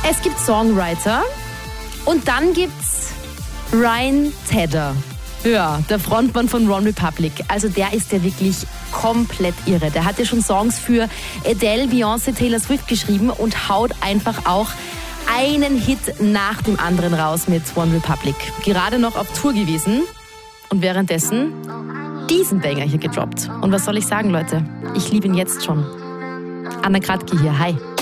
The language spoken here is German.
Es gibt Songwriter und dann gibt's Ryan Tedder. Ja, der Frontmann von OneRepublic. Also der ist ja wirklich komplett irre. Der hat ja schon Songs für Adele, Beyoncé, Taylor Swift geschrieben und haut einfach auch einen Hit nach dem anderen raus mit OneRepublic. Gerade noch auf Tour gewesen und währenddessen diesen Banger hier gedroppt. Und was soll ich sagen, Leute? Ich liebe ihn jetzt schon. Anna Kratke hier, hi.